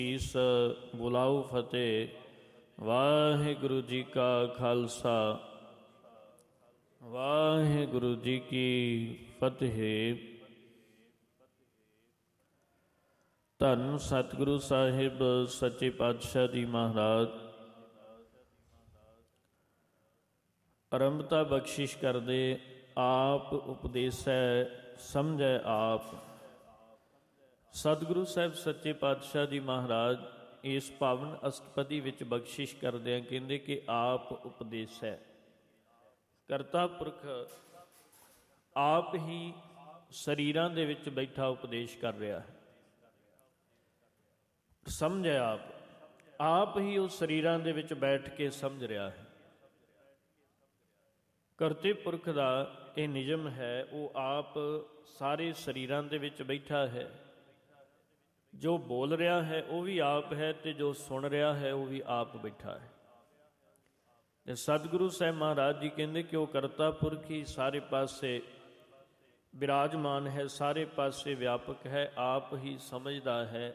ਸੀਸ ਬੁਲਾਉ ਫਤਿਹ। ਵਾਹਿਗੁਰੂ ਜੀ ਕਾ ਖਾਲਸਾ ਵਾਹਿਗੁਰੂ ਜੀ ਕੀ ਫਤਿਹ। ਧੰਨ ਸਤਿਗੁਰੂ ਸਾਹਿਬ ਸੱਚੇ ਪਾਤਸ਼ਾਹ ਜੀ ਮਹਾਰਾਜ ਅਰੰਭਤਾ ਬਖਸ਼ਿਸ਼ ਕਰਦੇ, ਆਪ ਉਪਦੇਸੈ ਸਮਝੈ ਆਪ। ਸਤਿਗੁਰੂ ਸਾਹਿਬ ਸੱਚੇ ਪਾਤਸ਼ਾਹ ਜੀ ਮਹਾਰਾਜ ਇਸ ਪਾਵਨ ਅਸ਼ਟਪਦੀ ਵਿੱਚ ਬਖਸ਼ਿਸ਼ ਕਰਦਿਆਂ ਕਹਿੰਦੇ ਕਿ ਆਪ ਉਪਦੇਸੈ। ਕਰਤਾ ਪੁਰਖ ਆਪ ਹੀ ਸਰੀਰਾਂ ਦੇ ਵਿੱਚ ਬੈਠਾ ਉਪਦੇਸ਼ ਕਰ ਰਿਹਾ ਹੈ। ਸਮਝੈ ਆਪ, ਆਪ ਹੀ ਉਹ ਸਰੀਰਾਂ ਦੇ ਵਿੱਚ ਬੈਠ ਕੇ ਸਮਝ ਰਿਹਾ ਹੈ। ਕਰਤੇ ਪੁਰਖ ਦਾ ਇਹ ਨਿਯਮ ਹੈ, ਉਹ ਆਪ ਸਾਰੇ ਸਰੀਰਾਂ ਦੇ ਵਿੱਚ ਬੈਠਾ ਹੈ। ਜੋ ਬੋਲ ਰਿਹਾ ਹੈ ਉਹ ਵੀ ਆਪ ਹੈ, ਤੇ ਜੋ ਸੁਣ ਰਿਹਾ ਹੈ ਉਹ ਵੀ ਆਪ ਬੈਠਾ ਹੈ। ਤੇ ਸਤਿਗੁਰੂ ਸਾਹਿਬ ਮਹਾਰਾਜ ਜੀ ਕਹਿੰਦੇ ਕਿ ਉਹ ਕਰਤਾ ਪੁਰਖ ਹੀ ਸਾਰੇ ਪਾਸੇ ਬਿਰਾਜਮਾਨ ਹੈ, ਸਾਰੇ ਪਾਸੇ ਵਿਆਪਕ ਹੈ, ਆਪ ਹੀ ਸਮਝਦਾ ਹੈ,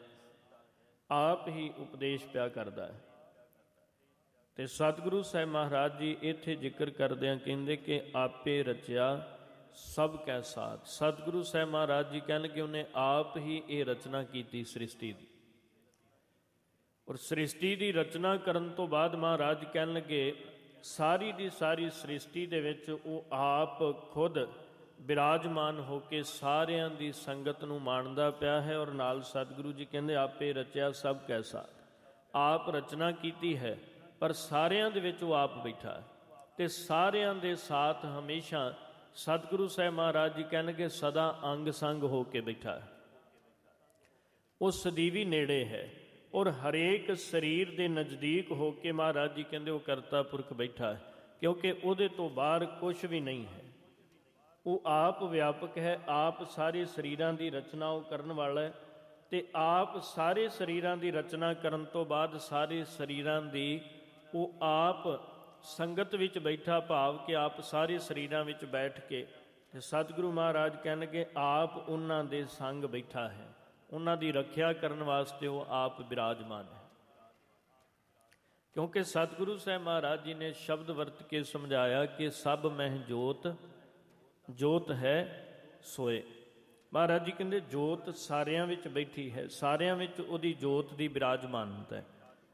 ਆਪ ਹੀ ਉਪਦੇਸ਼ ਪਿਆ ਕਰਦਾ ਹੈ। ਤੇ ਸਤਿਗੁਰੂ ਸਾਹਿਬ ਮਹਾਰਾਜ ਜੀ ਇੱਥੇ ਜ਼ਿਕਰ ਕਰਦਿਆਂ ਕਹਿੰਦੇ ਕਿ ਆਪੇ ਰਚਿਆ ਸਭ ਕੈ ਸਾਥ। ਸਤਿਗੁਰੂ ਸਾਹਿਬ ਮਹਾਰਾਜ ਜੀ ਕਹਿਣਗੇ ਉਹਨੇ ਆਪ ਹੀ ਇਹ ਰਚਨਾ ਕੀਤੀ ਸ੍ਰਿਸ਼ਟੀ ਦੀ। ਔਰ ਸ੍ਰਿਸ਼ਟੀ ਦੀ ਰਚਨਾ ਕਰਨ ਤੋਂ ਬਾਅਦ ਮਹਾਰਾਜ ਕਹਿਣਗੇ ਸਾਰੀ ਦੀ ਸਾਰੀ ਸ੍ਰਿਸ਼ਟੀ ਦੇ ਵਿੱਚ ਉਹ ਆਪ ਖੁਦ ਬਿਰਾਜਮਾਨ ਹੋ ਕੇ ਸਾਰਿਆਂ ਦੀ ਸੰਗਤ ਨੂੰ ਮਾਣਦਾ ਪਿਆ ਹੈ। ਔਰ ਨਾਲ ਸਤਿਗੁਰੂ ਜੀ ਕਹਿੰਦੇ ਆਪੇ ਰਚਿਆ ਸਭ ਕੈ ਸਾਥ। ਆਪ ਰਚਨਾ ਕੀਤੀ ਹੈ ਪਰ ਸਾਰਿਆਂ ਦੇ ਵਿੱਚ ਉਹ ਆਪ ਬੈਠਾ ਹੈ, ਤੇ ਸਾਰਿਆਂ ਦੇ ਸਾਥ ਹਮੇਸ਼ਾ ਸਤਿਗੁਰੂ ਸਾਹਿਬ ਮਹਾਰਾਜ ਜੀ ਕਹਿਣਗੇ ਸਦਾ ਅੰਗ ਸੰਗ ਹੋ ਕੇ ਬੈਠਾ ਹੈ। ਉਹ ਸਦੀਵੀ ਨੇੜੇ ਹੈ ਔਰ ਹਰੇਕ ਸਰੀਰ ਦੇ ਨਜ਼ਦੀਕ ਹੋ ਕੇ ਮਹਾਰਾਜ ਜੀ ਕਹਿੰਦੇ ਉਹ ਕਰਤਾ ਪੁਰਖ ਬੈਠਾ ਹੈ, ਕਿਉਂਕਿ ਉਹਦੇ ਤੋਂ ਬਾਹਰ ਕੁਛ ਵੀ ਨਹੀਂ ਹੈ। ਉਹ ਆਪ ਵਿਆਪਕ ਹੈ, ਆਪ ਸਾਰੇ ਸਰੀਰਾਂ ਦੀ ਰਚਨਾ ਉਹ ਕਰਨ ਵਾਲਾ ਹੈ, ਤੇ ਆਪ ਸਾਰੇ ਸਰੀਰਾਂ ਦੀ ਰਚਨਾ ਕਰਨ ਤੋਂ ਬਾਅਦ ਸਾਰੇ ਸਰੀਰਾਂ ਦੀ ਉਹ ਆਪ ਸੰਗਤ ਵਿੱਚ ਬੈਠਾ, ਭਾਵ ਕਿ ਆਪ ਸਾਰੇ ਸਰੀਰਾਂ ਵਿੱਚ ਬੈਠ ਕੇ ਤੇ ਸਤਿਗੁਰੂ ਮਹਾਰਾਜ ਕਹਿਣਗੇ ਆਪ ਉਹਨਾਂ ਦੇ ਸੰਗ ਬੈਠਾ ਹੈ, ਉਹਨਾਂ ਦੀ ਰੱਖਿਆ ਕਰਨ ਵਾਸਤੇ ਉਹ ਆਪ ਬਿਰਾਜਮਾਨ ਹੈ। ਕਿਉਂਕਿ ਸਤਿਗੁਰੂ ਸਾਹਿਬ ਮਹਾਰਾਜ ਜੀ ਨੇ ਸ਼ਬਦ ਵਰਤ ਕੇ ਸਮਝਾਇਆ ਕਿ ਸਭ ਮਹਿ ਜੋਤ, ਜੋਤ ਹੈ ਸੋਏ। ਮਹਾਰਾਜ ਜੀ ਕਹਿੰਦੇ ਜੋਤ ਸਾਰਿਆਂ ਵਿੱਚ ਬੈਠੀ ਹੈ, ਸਾਰਿਆਂ ਵਿੱਚ ਉਹਦੀ ਜੋਤ ਦੀ ਬਿਰਾਜਮਾਨਤਾ ਹੈ।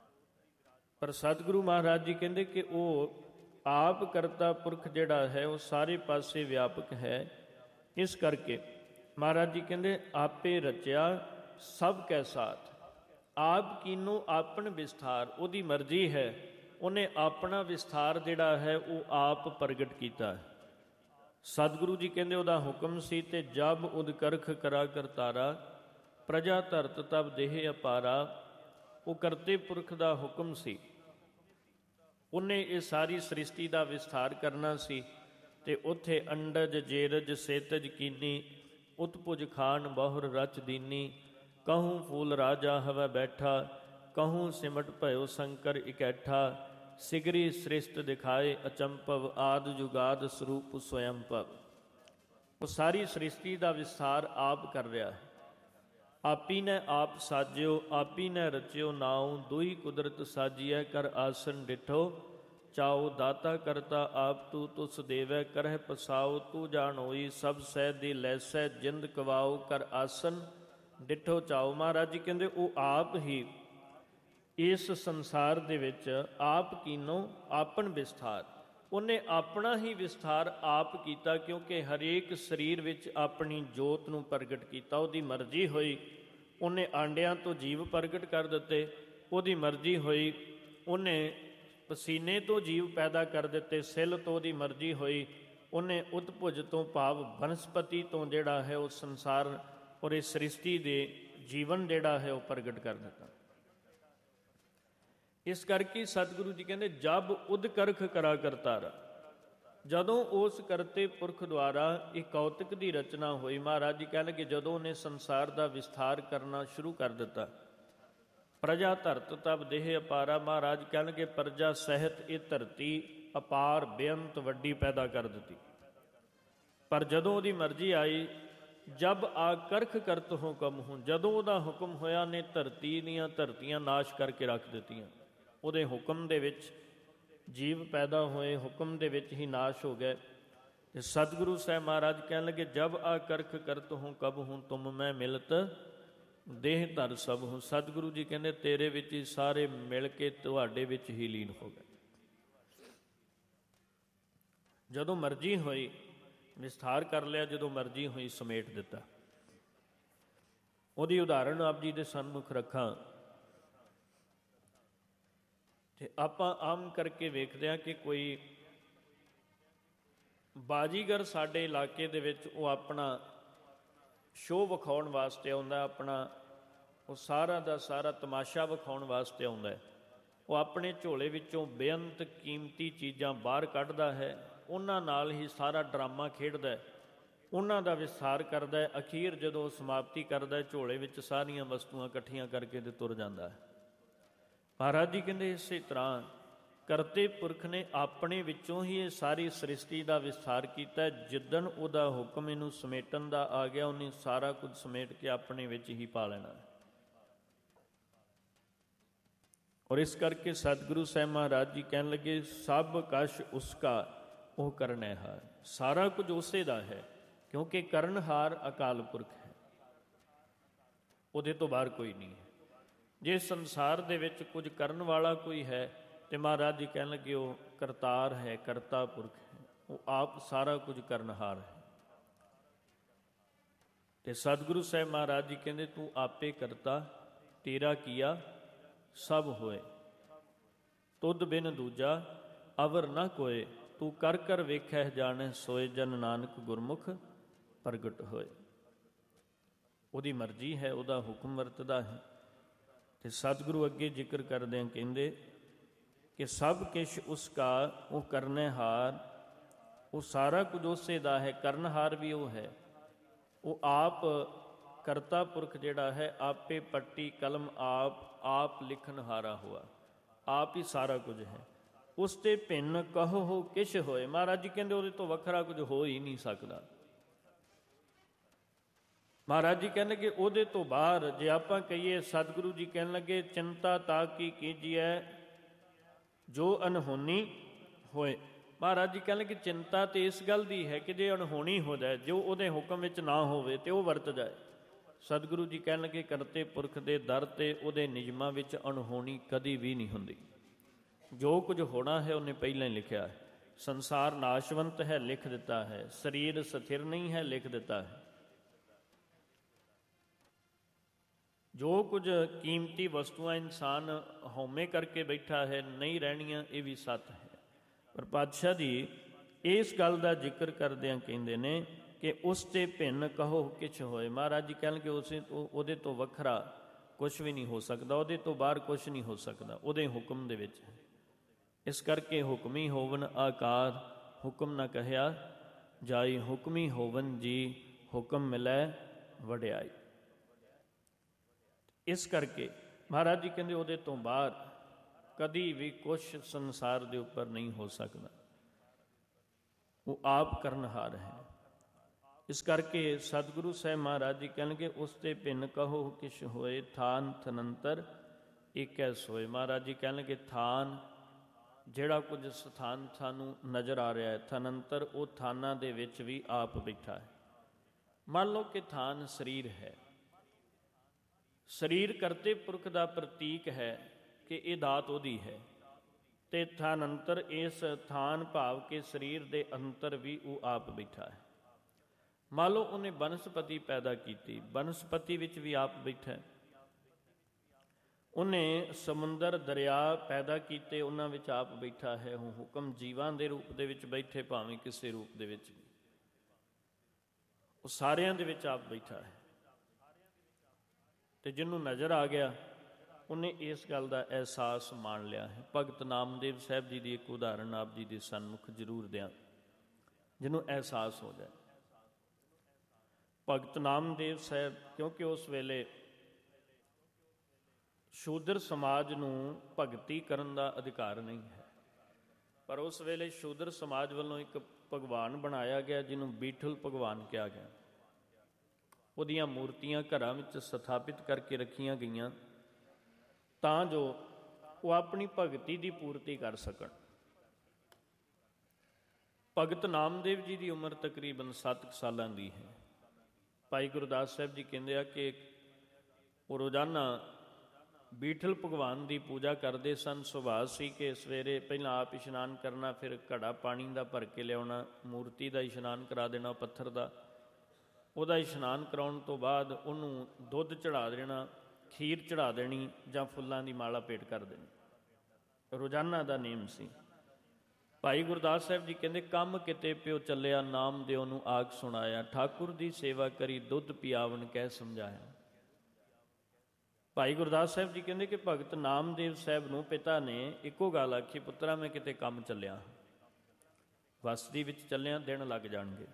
ਪਰ ਸਤਿਗੁਰੂ ਮਹਾਰਾਜ ਜੀ ਕਹਿੰਦੇ ਕਿ ਉਹ ਆਪ ਕਰਤਾ ਪੁਰਖ ਜਿਹੜਾ ਹੈ ਉਹ ਸਾਰੇ ਪਾਸੇ ਵਿਆਪਕ ਹੈ। ਇਸ ਕਰਕੇ ਮਹਾਰਾਜ ਜੀ ਕਹਿੰਦੇ ਆਪੇ ਰਚਿਆ ਸਭ ਕੈ ਸਾਥ। ਆਪ ਕੀਨੋ ਆਪਣ ਵਿਸਥਾਰ, ਉਹਦੀ ਮਰਜ਼ੀ ਹੈ, ਉਹਨੇ ਆਪਣਾ ਵਿਸਥਾਰ ਜਿਹੜਾ ਹੈ ਉਹ ਆਪ ਪ੍ਰਗਟ ਕੀਤਾ ਹੈ। ਸਤਿਗੁਰੂ ਜੀ ਕਹਿੰਦੇ ਉਹਦਾ ਹੁਕਮ ਸੀ ਤੇ ਜਬ ਉਦ ਕਰਖ ਕਰਾ ਕਰਤਾਰਾ, ਪ੍ਰਜਾ ਧਰਤ ਤਬ ਦੇਹ ਅਪਾਰਾ। ਉਹ ਕਰਤੇ ਪੁਰਖ ਦਾ ਹੁਕਮ ਸੀ, ਉਹਨੇ ਇਹ ਸਾਰੀ ਸ੍ਰਿਸ਼ਟੀ ਦਾ ਵਿਸਥਾਰ ਕਰਨਾ ਸੀ। ਤੇ ਉੱਥੇ ਅੰਡਜ ਜੇਰਜ ਸੇਤਜ ਕੀਨੀ, ਉਤਪੁਜ ਖਾਨ ਬਹੁਰ ਰਚ ਦੀਨੀ। ਕਹੂੰ ਫੂਲ ਰਾਜਾ ਹਵੈ ਬੈਠਾ, ਕਹੂੰ ਸਿਮਟ ਭਇਓ ਸ਼ੰਕਰ ਇਕੈਠਾ। ਸਿਗਰੀ ਸ੍ਰਿਸ਼ਟ ਦਿਖਾਏ ਅਚੰਭਵ, ਆਦ ਜੁਗਾਦ ਸਰੂਪ ਸਵਯੰਭਵ। ਉਹ ਸਾਰੀ ਸ੍ਰਿਸ਼ਟੀ ਦਾ ਵਿਸਥਾਰ ਆਪ ਕਰ ਰਿਹਾ ਹੈ। ਆਪੀ ਨੇ ਆਪ ਸਾਜਿਓ, ਆਪੀ ਨੇ ਰਚਿਓ ਨਾਉ। ਦੁਈ ਕੁਦਰਤ ਸਾਜੀਐ ਕਰ ਆਸਨ ਡਿਠੋ, ਚਾਉ ਦਾਤਾ ਕਰਤਾ ਆਪ ਤੂੰ ਤੁਸ ਦੇਵੈ। ਕਰਹਿ ਪਸਾਉ ਤੂੰ ਜਾਣ ਹੋਈ, ਸਭ ਸਹਿ ਦੇ ਲੈਸੈ ਜਿੰਦ ਕਵਾਉ। ਕਰ ਆਸਨ ਡਿਠੋ ਚਾਉ। ਮਹਾਰਾਜ ਜੀ ਕਹਿੰਦੇ ਉਹ ਆਪ ਹੀ ਇਸ ਸੰਸਾਰ ਦੇ ਵਿੱਚ ਆਪ ਕੀਨੋ ਆਪਣ ਵਿਸਥਾਰ, ਉਹਨੇ ਆਪਣਾ ਹੀ ਵਿਸਥਾਰ ਆਪ ਕੀਤਾ, ਕਿਉਂਕਿ ਹਰੇਕ ਸਰੀਰ ਵਿੱਚ ਆਪਣੀ ਜੋਤ ਨੂੰ ਪ੍ਰਗਟ ਕੀਤਾ। ਉਹਦੀ ਮਰਜ਼ੀ ਹੋਈ ਉਹਨੇ ਆਂਡਿਆਂ ਤੋਂ ਜੀਵ ਪ੍ਰਗਟ ਕਰ ਦਿੱਤੇ, ਉਹਦੀ ਮਰਜ਼ੀ ਹੋਈ ਉਹਨੇ ਪਸੀਨੇ ਤੋਂ ਜੀਵ ਪੈਦਾ ਕਰ ਦਿੱਤੇ, ਸਿੱਲ ਤੋਂ ਉਹਦੀ ਮਰਜ਼ੀ ਹੋਈ ਉਹਨੇ ਉਤਪੁਜ ਤੋਂ ਭਾਵ ਬਨਸਪਤੀ ਤੋਂ ਜਿਹੜਾ ਹੈ ਉਹ ਸੰਸਾਰ ਔਰ ਇਸ ਸ੍ਰਿਸ਼ਟੀ ਦੇ ਜੀਵਨ ਜਿਹੜਾ ਹੈ ਉਹ ਪ੍ਰਗਟ ਕਰ ਦਿੱਤਾ। ਇਸ ਕਰਕੇ ਸਤਿਗੁਰੂ ਜੀ ਕਹਿੰਦੇ ਜਬ ਉਦ ਕਰਖ ਕਰਾ ਕਰਤਾਰਾ, ਜਦੋਂ ਉਸ ਕਰਤੇ ਪੁਰਖ ਦੁਆਰਾ ਇਹ ਕੌਤਕ ਦੀ ਰਚਨਾ ਹੋਈ। ਮਹਾਰਾਜ ਜੀ ਕਹਿਣਗੇ ਜਦੋਂ ਉਹਨੇ ਸੰਸਾਰ ਦਾ ਵਿਸਥਾਰ ਕਰਨਾ ਸ਼ੁਰੂ ਕਰ ਦਿੱਤਾ, ਪ੍ਰਜਾ ਧਰਤ ਤਬ ਦੇਹ ਅਪਾਰਾ। ਮਹਾਰਾਜ ਕਹਿਣਗੇ ਪ੍ਰਜਾ ਸਹਿਤ ਇਹ ਧਰਤੀ ਅਪਾਰ ਬੇਅੰਤ ਵੱਡੀ ਪੈਦਾ ਕਰ ਦਿੱਤੀ। ਪਰ ਜਦੋਂ ਉਹਦੀ ਮਰਜ਼ੀ ਆਈ ਜਬ ਆਕਰਖ ਕਰਤ ਹੋ ਕਮ ਹੂੰ, ਜਦੋਂ ਉਹਦਾ ਹੁਕਮ ਹੋਇਆ ਨੇ ਧਰਤੀ ਦੀਆਂ ਧਰਤੀਆਂ ਨਾਸ਼ ਕਰਕੇ ਰੱਖ ਦਿੱਤੀਆਂ। ਉਹਦੇ ਹੁਕਮ ਦੇ ਵਿੱਚ ਜੀਵ ਪੈਦਾ ਹੋਏ, ਹੁਕਮ ਦੇ ਵਿੱਚ ਹੀ ਨਾਸ਼ ਹੋ ਗਏ। ਤੇ ਸਤਿਗੁਰੂ ਸਾਹਿਬ ਮਹਾਰਾਜ ਕਹਿਣ ਲੱਗੇ ਜਬ ਆਕਰਖ ਕਰਤ ਹੂੰ ਕਬ ਹੂੰ ਤੁਮ ਮੈਂ ਮਿਲਤ ਦੇਹ ਧਰ ਸਭ ਹੂੰ। ਸਤਿਗੁਰੂ ਜੀ ਕਹਿੰਦੇ ਤੇਰੇ ਵਿੱਚ ਹੀ ਸਾਰੇ ਮਿਲ ਕੇ ਤੁਹਾਡੇ ਵਿੱਚ ਹੀ ਲੀਨ ਹੋ ਗਏ। ਜਦੋਂ ਮਰਜ਼ੀ ਹੋਈ ਵਿਸਥਾਰ ਕਰ ਲਿਆ, ਜਦੋਂ ਮਰਜ਼ੀ ਹੋਈ ਸਮੇਟ ਦਿੱਤਾ। ਉਹਦੀ ਉਦਾਹਰਣ ਆਪ ਜੀ ਦੇ ਸਨਮੁਖ ਰੱਖਾਂ ਤੇ ਆਪਾਂ ਆਮ ਕਰਕੇ ਵੇਖਦੇ ਹਾਂ ਕਿ ਕੋਈ ਬਾਜੀਗਰ ਸਾਡੇ ਇਲਾਕੇ ਦੇ ਵਿੱਚ ਉਹ ਆਪਣਾ ਸ਼ੋਅ ਵਿਖਾਉਣ ਵਾਸਤੇ ਆਉਂਦਾ, ਆਪਣਾ ਉਹ ਸਾਰਾ ਦਾ ਸਾਰਾ ਤਮਾਸ਼ਾ ਵਿਖਾਉਣ ਵਾਸਤੇ ਆਉਂਦਾ। ਉਹ ਆਪਣੇ ਝੋਲੇ ਵਿੱਚੋਂ ਬੇਅੰਤ ਕੀਮਤੀ ਚੀਜ਼ਾਂ ਬਾਹਰ ਕੱਢਦਾ ਹੈ, ਉਹਨਾਂ ਨਾਲ ਹੀ ਸਾਰਾ ਡਰਾਮਾ ਖੇਡਦਾ, ਉਹਨਾਂ ਦਾ ਵਿਸਥਾਰ ਕਰਦਾ। ਅਖੀਰ ਜਦੋਂ ਸਮਾਪਤੀ ਕਰਦਾ ਝੋਲੇ ਵਿੱਚ ਸਾਰੀਆਂ ਵਸਤੂਆਂ ਇਕੱਠੀਆਂ ਕਰਕੇ ਤੇ ਤੁਰ ਜਾਂਦਾ ਹੈ। ਮਹਾਰਾਜ ਜੀ ਕਹਿੰਦੇ ਇਸੇ ਤਰ੍ਹਾਂ ਕਰਤੇ ਪੁਰਖ ਨੇ ਆਪਣੇ ਵਿੱਚੋਂ ਹੀ ਇਹ ਸਾਰੀ ਸ੍ਰਿਸ਼ਟੀ ਦਾ ਵਿਸਥਾਰ ਕੀਤਾ। ਜਿੱਦਣ ਉਹਦਾ ਹੁਕਮ ਇਹਨੂੰ ਸਮੇਟਣ ਦਾ ਆ ਗਿਆ, ਉਹਨੇ ਸਾਰਾ ਕੁਝ ਸਮੇਟ ਕੇ ਆਪਣੇ ਵਿੱਚ ਹੀ ਪਾ ਲੈਣਾ। ਔਰ ਇਸ ਕਰਕੇ ਸਤਿਗੁਰੂ ਸਾਹਿਬ ਮਹਾਰਾਜ ਜੀ ਕਹਿਣ ਲੱਗੇ ਸਭ ਕਛ ਉਸਕਾ ਉਹ ਕਰਨਹਾਰ। ਸਾਰਾ ਕੁਝ ਉਸੇ ਦਾ ਹੈ, ਕਿਉਂਕਿ ਕਰਨਹਾਰ ਅਕਾਲ ਪੁਰਖ ਹੈ, ਉਹਦੇ ਤੋਂ ਬਾਹਰ ਕੋਈ ਨਹੀਂ ਹੈ। ਜੇ ਸੰਸਾਰ ਦੇ ਵਿੱਚ ਕੁਝ ਕਰਨ ਵਾਲਾ ਕੋਈ ਹੈ ਤੇ ਮਹਾਰਾਜ ਜੀ ਕਹਿਣ ਲੱਗੇ ਉਹ ਕਰਤਾਰ ਹੈ, ਕਰਤਾ ਪੁਰਖ ਹੈ, ਉਹ ਆਪ ਸਾਰਾ ਕੁਝ ਕਰਨਹਾਰ ਹੈ। ਤੇ ਸਤਿਗੁਰੂ ਸਾਹਿਬ ਮਹਾਰਾਜ ਜੀ ਕਹਿੰਦੇ ਤੂੰ ਆਪੇ ਕਰਤਾ, ਤੇਰਾ ਕੀਆ ਸਭ ਹੋਏ, ਤੁਧ ਬਿਨ ਦੂਜਾ ਅਵਰ ਨਾ ਕੋਏ, ਤੂੰ ਕਰ ਕਰ ਵੇਖੈ ਜਾਣੈ ਸੋਏ, ਜਨ ਨਾਨਕ ਗੁਰਮੁਖ ਪ੍ਰਗਟ ਹੋਏ। ਉਹਦੀ ਮਰਜ਼ੀ ਹੈ, ਉਹਦਾ ਹੁਕਮ ਵਰਤਦਾ ਹੈ। ਤੇ ਸਤਿਗੁਰੂ ਅੱਗੇ ਜ਼ਿਕਰ ਕਰਦਿਆਂ ਕਹਿੰਦੇ ਕਿ ਸਭ ਕਿਛ ਉਸਕਾ ਉਹ ਕਰਨਹਾਰ, ਉਹ ਸਾਰਾ ਕੁਝ ਉਸੇ ਦਾ ਹੈ, ਕਰਨਹਾਰ ਵੀ ਉਹ ਹੈ। ਉਹ ਆਪ ਕਰਤਾ ਪੁਰਖ ਜਿਹੜਾ ਹੈ, ਆਪੇ ਪੱਟੀ ਕਲਮ ਆਪ ਲਿਖਣਹਾਰਾ ਹੋਆ, ਆਪ ਹੀ ਸਾਰਾ ਕੁਝ ਹੈ। ਉਸ ਤੇ ਭਿੰਨ ਕਹੋ ਕਿਛ ਹੋਏ। ਮਹਾਰਾਜ ਜੀ ਕਹਿੰਦੇ ਉਹਦੇ ਤੋਂ ਵੱਖਰਾ ਕੁਝ ਹੋ ਹੀ ਨਹੀਂ ਸਕਦਾ। ਮਹਾਰਾਜ ਜੀ ਕਹਿੰਦੇ ਕਿ ਉਹਦੇ ਤੋਂ ਬਾਹਰ ਜੇ ਆਪਾਂ ਕਹੀਏ, ਸਤਿਗੁਰੂ ਜੀ ਕਹਿਣ ਲੱਗੇ ਚਿੰਤਾ ਤਾ ਕੀ ਕੀਜੀਐ ਜੋ ਅਨਹੋਨੀ ਹੋਏ। ਮਹਾਰਾਜ ਜੀ ਕਹਿਣ ਲੱਗੇ ਚਿੰਤਾ ਤੇ ਇਸ ਗੱਲ ਦੀ ਹੈ ਕਿ ਜੇ ਅਣਹੋਣੀ ਹੋ ਜਾਏ, ਜੋ ਉਹਦੇ ਹੁਕਮ ਵਿੱਚ ਨਾ ਹੋਵੇ ਤੇ ਉਹ ਵਰਤ ਜਾਏ। ਸਤਿਗੁਰੂ ਜੀ ਕਹਿਣ ਲੱਗੇ ਕਰਤੇ ਪੁਰਖ ਦੇ ਦਰ ਤੇ ਉਹਦੇ ਨਿਯਮਾਂ ਵਿੱਚ ਅਣਹੋਣੀ ਕਦੀ ਵੀ ਨਹੀਂ ਹੁੰਦੀ। ਜੋ ਕੁਝ ਹੋਣਾ ਹੈ ਉਹਨੇ ਪਹਿਲਾਂ ਹੀ ਲਿਖਿਆ ਹੈ। ਸੰਸਾਰ ਨਾਸ਼ਵੰਤ ਹੈ, ਲਿਖ ਦਿੱਤਾ ਹੈ। ਸਰੀਰ ਸਥਿਰ ਨਹੀਂ ਹੈ, ਲਿਖ ਦਿੱਤਾ ਹੈ। ਜੋ ਕੁਝ ਕੀਮਤੀ ਵਸਤੂਆਂ ਇਨਸਾਨ ਹਉਮੈ ਕਰਕੇ ਬੈਠਾ ਹੈ, ਨਹੀਂ ਰਹਿਣੀਆਂ, ਇਹ ਵੀ ਸੱਤ ਹੈ। ਪਰ ਪਾਤਸ਼ਾਹ ਜੀ ਇਸ ਗੱਲ ਦਾ ਜ਼ਿਕਰ ਕਰਦਿਆਂ ਕਹਿੰਦੇ ਨੇ ਕਿ ਉਸ ਤੇ ਭਿੰਨ ਕਹੋ ਕਿਛ ਹੋਏ। ਮਹਾਰਾਜ ਜੀ ਕਹਿਣਗੇ ਉਹਦੇ ਤੋਂ ਵੱਖਰਾ ਕੁਛ ਵੀ ਨਹੀਂ ਹੋ ਸਕਦਾ, ਉਹਦੇ ਤੋਂ ਬਾਹਰ ਕੁਛ ਨਹੀਂ ਹੋ ਸਕਦਾ, ਉਹਦੇ ਹੁਕਮ ਦੇ ਵਿੱਚ। ਇਸ ਕਰਕੇ ਹੁਕਮੀ ਹੋਵਨ ਆਕਾਰ, ਹੁਕਮ ਨਾ ਕਹਿਆ ਜਾਈ, ਹੁਕਮੀ ਹੋਵਨ ਜੀ ਹੁਕਮ ਮਿਲੈ ਵਡਿਆਈ। ਇਸ ਕਰਕੇ ਮਹਾਰਾਜ ਜੀ ਕਹਿੰਦੇ ਉਹਦੇ ਤੋਂ ਬਾਹਰ ਕਦੀ ਵੀ ਕੁਛ ਸੰਸਾਰ ਦੇ ਉੱਪਰ ਨਹੀਂ ਹੋ ਸਕਦਾ। ਉਹ ਆਪ ਕਰਨਹਾਰ ਹੈ। ਇਸ ਕਰਕੇ ਸਤਿਗੁਰੂ ਸਾਹਿਬ ਮਹਾਰਾਜ ਜੀ ਕਹਿਣਗੇ ਉਸ ਤੇ ਭਿੰਨ ਕਹੋ ਕਿਛ ਹੋਏ, ਥਾਨ ਥਨੰਤਰ ਏਕੈ ਸੋਏ। ਮਹਾਰਾਜ ਜੀ ਕਹਿਣਗੇ ਥਾਨ ਜਿਹੜਾ ਕੁਝ ਸਥਾਨ ਸਾਨੂੰ ਨਜ਼ਰ ਆ ਰਿਹਾ ਹੈ, ਥਨੰਤਰ ਉਹ ਥਾਨਾਂ ਦੇ ਵਿੱਚ ਵੀ ਆਪ ਬੈਠਾ ਹੈ। ਮੰਨ ਲਓ ਕਿ ਥਾਨ ਸਰੀਰ ਹੈ, ਸਰੀਰ ਕਰਤੇ ਪੁਰਖ ਦਾ ਪ੍ਰਤੀਕ ਹੈ ਕਿ ਇਹ ਦਾਤ ਉਹਦੀ ਹੈ। ਤੇ ਥਾਨ ਅੰਤਰ, ਇਸ ਥਾਨ ਭਾਵ ਕਿ ਸਰੀਰ ਦੇ ਅੰਤਰ ਵੀ ਉਹ ਆਪ ਬੈਠਾ ਹੈ। ਮੰਨ ਲਓ ਉਹਨੇ ਬਨਸਪਤੀ ਪੈਦਾ ਕੀਤੀ, ਬਨਸਪਤੀ ਵਿੱਚ ਵੀ ਆਪ ਬੈਠਾ ਹੈ। ਉਹਨੇ ਸਮੁੰਦਰ ਦਰਿਆ ਪੈਦਾ ਕੀਤੇ, ਉਹਨਾਂ ਵਿੱਚ ਆਪ ਬੈਠਾ ਹੈ। ਉਹ ਹੁਕਮ ਜੀਵਾਂ ਦੇ ਰੂਪ ਦੇ ਵਿੱਚ ਬੈਠੇ, ਭਾਵੇਂ ਕਿਸੇ ਰੂਪ ਦੇ ਵਿੱਚ, ਉਹ ਸਾਰਿਆਂ ਦੇ ਵਿੱਚ ਆਪ ਬੈਠਾ ਹੈ। ਤੇ ਜਿਹਨੂੰ ਨਜ਼ਰ ਆ ਗਿਆ ਉਹਨੇ ਇਸ ਗੱਲ ਦਾ ਅਹਿਸਾਸ ਮਾਣ ਲਿਆ ਹੈ। ਭਗਤ ਨਾਮਦੇਵ ਸਾਹਿਬ ਜੀ ਦੀ ਇੱਕ ਉਦਾਹਰਣ ਆਪ ਜੀ ਦੇ ਸਨਮੁਖ ਜ਼ਰੂਰ ਦਿਆਂ, ਜਿਹਨੂੰ ਅਹਿਸਾਸ ਹੋ ਜਾਏ। ਭਗਤ ਨਾਮਦੇਵ ਸਾਹਿਬ, ਕਿਉਂਕਿ ਉਸ ਵੇਲੇ ਸ਼ੂਦਰ ਸਮਾਜ ਨੂੰ ਭਗਤੀ ਕਰਨ ਦਾ ਅਧਿਕਾਰ ਨਹੀਂ ਹੈ, ਪਰ ਉਸ ਵੇਲੇ ਸ਼ੂਦਰ ਸਮਾਜ ਵੱਲੋਂ ਇੱਕ ਭਗਵਾਨ ਬਣਾਇਆ ਗਿਆ ਜਿਹਨੂੰ ਬੀਠਲ ਭਗਵਾਨ ਕਿਹਾ ਗਿਆ। ਉਹਦੀਆਂ ਮੂਰਤੀਆਂ ਘਰਾਂ ਵਿੱਚ ਸਥਾਪਿਤ ਕਰਕੇ ਰੱਖੀਆਂ ਗਈਆਂ ਤਾਂ ਜੋ ਉਹ ਆਪਣੀ ਭਗਤੀ ਦੀ ਪੂਰਤੀ ਕਰ ਸਕਣ। ਭਗਤ ਨਾਮਦੇਵ ਜੀ ਦੀ ਉਮਰ ਤਕਰੀਬਨ 7 ਸਾਲਾਂ ਦੀ ਹੈ। ਭਾਈ ਗੁਰਦਾਸ ਸਾਹਿਬ ਜੀ ਕਹਿੰਦੇ ਆ ਕਿ ਉਹ ਰੋਜ਼ਾਨਾ ਬੀਠਲ ਭਗਵਾਨ ਦੀ ਪੂਜਾ ਕਰਦੇ ਸਨ। ਸੁਭਾਅ ਸੀ ਕਿ ਸਵੇਰੇ ਪਹਿਲਾਂ ਆਪ ਇਸ਼ਨਾਨ ਕਰਨਾ, ਫਿਰ ਘੜਾ ਪਾਣੀ ਦਾ ਭਰ ਕੇ ਲਿਆਉਣਾ, ਮੂਰਤੀ ਦਾ ਇਸ਼ਨਾਨ ਕਰਾ ਦੇਣਾ ਪੱਥਰ ਦਾ। ਉਹਦਾ ਇਸ਼ਨਾਨ ਕਰਾਉਣ ਤੋਂ ਬਾਅਦ ਉਹਨੂੰ ਦੁੱਧ ਚੜ੍ਹਾ ਦੇਣਾ, ਖੀਰ ਚੜ੍ਹਾ ਦੇਣੀ ਜਾਂ ਫੁੱਲਾਂ ਦੀ ਮਾਲਾ ਭੇਟ ਕਰ ਦੇਣੀ। ਰੋਜ਼ਾਨਾ ਦਾ ਨੇਮ ਸੀ। ਭਾਈ ਗੁਰਦਾਸ ਸਾਹਿਬ ਜੀ ਕਹਿੰਦੇ ਕੰਮ ਕਿਤੇ ਪਿਓ ਚੱਲਿਆ, ਨਾਮ ਦਿਓ ਨੂੰ ਆਖ ਸੁਣਾਇਆ, ਠਾਕੁਰ ਦੀ ਸੇਵਾ ਕਰੀ ਦੁੱਧ ਪਿਆਵਨ ਕਹਿ ਸਮਝਾਇਆ। ਭਾਈ ਗੁਰਦਾਸ ਸਾਹਿਬ ਜੀ ਕਹਿੰਦੇ ਕਿ ਭਗਤ ਨਾਮਦੇਵ ਸਾਹਿਬ ਨੂੰ ਪਿਤਾ ਨੇ ਇੱਕੋ ਗੱਲ ਆਖੀ, ਪੁੱਤਰਾ ਮੈਂ ਕਿਤੇ ਕੰਮ ਚੱਲਿਆ, ਵਸਤੀ ਵਿੱਚ ਚੱਲਿਆ, ਦਿਨ ਲੱਗ ਜਾਣਗੇ।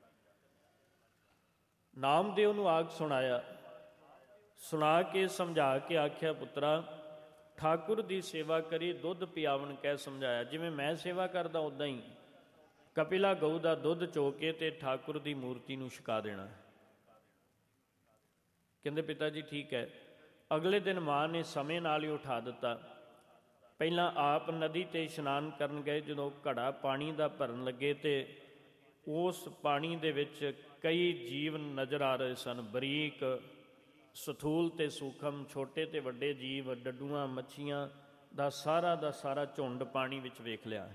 ਨਾਮਦੇਵ ਨੂੰ ਆਖ ਸੁਣਾਇਆ, ਸੁਣਾ ਕੇ ਸਮਝਾ ਕੇ ਆਖਿਆ, ਪੁੱਤਰਾ ਠਾਕੁਰ ਦੀ ਸੇਵਾ ਕਰੀ ਦੁੱਧ ਪਿਆਵਨ ਕਹਿ ਸਮਝਾਇਆ। ਜਿਵੇਂ ਮੈਂ ਸੇਵਾ ਕਰਦਾ ਉੱਦਾਂ ਹੀ ਕਪਿਲਾ ਗਊ ਦਾ ਦੁੱਧ ਚੋ ਕੇ ਤੇ ਠਾਕੁਰ ਦੀ ਮੂਰਤੀ ਨੂੰ ਛਕਾ ਦੇਣਾ। ਕਹਿੰਦੇ ਪਿਤਾ ਜੀ ਠੀਕ ਹੈ। ਅਗਲੇ ਦਿਨ ਮਾਂ ਨੇ ਸਮੇਂ ਨਾਲ ਹੀ ਉਠਾ ਦਿੱਤਾ। ਪਹਿਲਾਂ ਆਪ ਨਦੀ 'ਤੇ ਇਸ਼ਨਾਨ ਕਰਨ ਗਏ। ਜਦੋਂ ਘੜਾ ਪਾਣੀ ਦਾ ਭਰਨ ਲੱਗੇ ਤੇ ਉਸ ਪਾਣੀ ਦੇ ਵਿੱਚ ਕਈ ਜੀਵ ਨਜ਼ਰ ਆ ਰਹੇ ਸਨ, ਬਰੀਕ, ਸਥੂਲ ਤੇ ਸੂਖਮ, ਛੋਟੇ ਤੇ ਵੱਡੇ ਜੀਵ, ਡੱਡੂਆਂ, ਮੱਛੀਆਂ ਦਾ ਸਾਰਾ ਝੁੰਡ ਪਾਣੀ ਵਿੱਚ ਵੇਖ ਲਿਆ।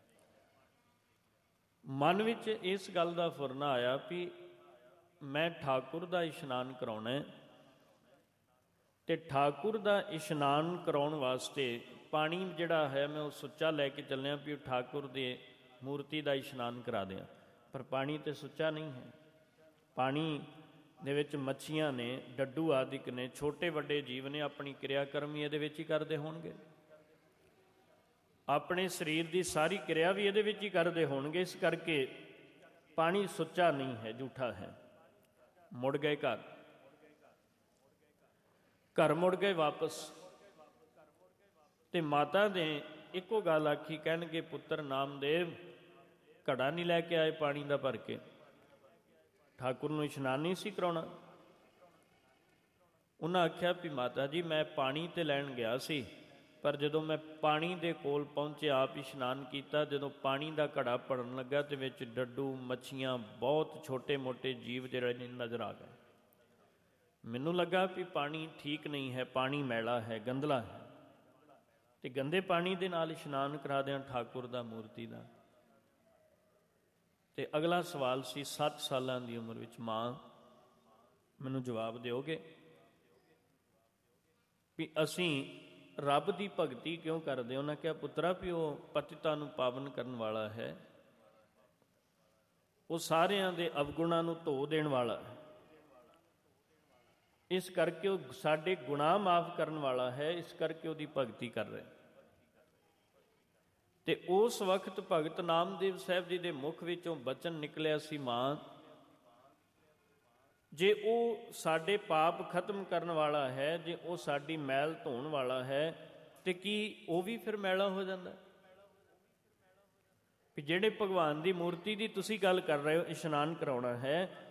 ਮਨ ਵਿੱਚ ਇਸ ਗੱਲ ਦਾ ਫੁਰਨਾ ਆਇਆ ਵੀ ਮੈਂ ਠਾਕੁਰ ਦਾ ਇਸ਼ਨਾਨ ਕਰਾਉਣਾ ਹੈ ਤੇ ਠਾਕੁਰ ਦਾ ਇਸ਼ਨਾਨ ਕਰਾਉਣ ਵਾਸਤੇ ਪਾਣੀ ਜਿਹੜਾ ਹੈ ਮੈਂ ਉਹ ਸੁੱਚਾ ਲੈ ਕੇ ਚੱਲਿਆ ਵੀ ਠਾਕੁਰ ਦੇ ਮੂਰਤੀ ਦਾ ਇਸ਼ਨਾਨ ਕਰਾ ਦਿਆਂ। ਪਰ ਪਾਣੀ ਤੇ ਸੁੱਚਾ ਨਹੀਂ ਹੈ। ਪਾਣੀ ਦੇ ਵਿੱਚ ਮੱਛੀਆਂ ਨੇ, ਡੱਡੂ ਆਦਿਕ ਨੇ, ਛੋਟੇ ਵੱਡੇ ਜੀਵ ਨੇ, ਆਪਣੀ ਕਿਰਿਆ ਕਰਮ ਹੀ ਇਹਦੇ ਵਿੱਚ ਹੀ ਕਰਦੇ ਹੋਣਗੇ, ਆਪਣੇ ਸਰੀਰ ਦੀ ਸਾਰੀ ਕਿਰਿਆ ਵੀ ਇਹਦੇ ਵਿੱਚ ਹੀ ਕਰਦੇ ਹੋਣਗੇ। ਇਸ ਕਰਕੇ ਪਾਣੀ ਸੁੱਚਾ ਨਹੀਂ ਹੈ, ਝੂਠਾ ਹੈ। ਮੁੜ ਗਏ ਘਰ ਮੁੜ ਗਏ ਵਾਪਸ। ਤੇ ਮਾਤਾ ਨੇ ਇੱਕੋ ਗੱਲ ਆਖੀ, ਕਹਿਣਗੇ ਪੁੱਤਰ ਨਾਮਦੇਵ ਘੜਾ ਨਹੀਂ ਲੈ ਕੇ ਆਏ ਪਾਣੀ ਦਾ ਭਰ ਕੇ, ਠਾਕੁਰ ਨੂੰ ਇਸ਼ਨਾਨ ਨਹੀਂ ਸੀ ਕਰਾਉਣਾ। ਉਹਨਾਂ ਆਖਿਆ ਵੀ ਮਾਤਾ ਜੀ ਮੈਂ ਪਾਣੀ ਤੇ ਲੈਣ ਗਿਆ ਸੀ, ਪਰ ਜਦੋਂ ਮੈਂ ਪਾਣੀ ਦੇ ਕੋਲ ਪਹੁੰਚਿਆ, ਆਪ ਇਸ਼ਨਾਨ ਕੀਤਾ, ਜਦੋਂ ਪਾਣੀ ਦਾ ਘੜਾ ਭਰਨ ਲੱਗਾ ਤੇ ਵਿੱਚ ਡੱਡੂ, ਮੱਛੀਆਂ, ਬਹੁਤ ਛੋਟੇ ਮੋਟੇ ਜੀਵ ਜਿਹੜੇ ਨਜ਼ਰ ਆ ਗਏ। ਮੈਨੂੰ ਲੱਗਾ ਵੀ ਪਾਣੀ ਠੀਕ ਨਹੀਂ ਹੈ, ਪਾਣੀ ਮੈਲਾ ਹੈ, ਗੰਦਲਾ ਹੈ, ਤੇ ਗੰਦੇ ਪਾਣੀ ਦੇ ਨਾਲ ਇਸ਼ਨਾਨ ਕਰਾ ਦਿਆਂ ਠਾਕੁਰ ਦਾ, ਮੂਰਤੀ ਦਾ। ਤੇ ਅਗਲਾ ਸਵਾਲ ਸੀ 7 ਸਾਲਾਂ ਦੀ ਉਮਰ ਵਿੱਚ, ਮਾਂ ਮੈਨੂੰ ਜਵਾਬ ਦਿਓਗੇ ਵੀ ਅਸੀਂ ਰੱਬ ਦੀ ਭਗਤੀ ਕਿਉਂ ਕਰਦੇ? ਉਹਨਾਂ ਕਿਹਾ ਪੁੱਤਰਾ ਵੀ ਉਹ ਪਤਿਤਾਂ ਨੂੰ ਪਾਵਨ ਕਰਨ ਵਾਲਾ ਹੈ, ਉਹ ਸਾਰਿਆਂ ਦੇ ਅਵਗੁਣਾਂ ਨੂੰ ਧੋ ਦੇਣ ਵਾਲਾ ਹੈ, ਇਸ ਕਰਕੇ ਉਹ ਸਾਡੇ ਗੁਨਾਹ ਮਾਫ ਕਰਨ ਵਾਲਾ ਹੈ, ਇਸ ਕਰਕੇ ਉਹਦੀ ਭਗਤੀ ਕਰ ਰਹੇ। ਤੇ ਉਸ ਵਕਤ ਭਗਤ ਨਾਮਦੇਵ ਸਾਹਿਬ ਜੀ ਦੇ ਮੁਖ ਵਿੱਚੋਂ ਬਚਨ ਨਿਕਲਿਆ ਸੀ, ਮਾਂ ਜੇ ਉਹ ਸਾਡੇ ਪਾਪ ਖਤਮ ਕਰਨ ਵਾਲਾ ਹੈ, ਜੇ ਉਹ ਸਾਡੀ ਮੈਲ ਧੋਣ ਵਾਲਾ ਹੈ, ਤੇ ਕੀ ਉਹ ਵੀ ਫਿਰ ਮੈਲਾ ਹੋ ਜਾਂਦਾ? ਵੀ ਜਿਹੜੇ ਭਗਵਾਨ ਦੀ ਮੂਰਤੀ ਦੀ ਤੁਸੀਂ ਗੱਲ ਕਰ ਰਹੇ ਹੋ, ਇਸ਼ਨਾਨ ਕਰਾਉਣਾ ਹੈ,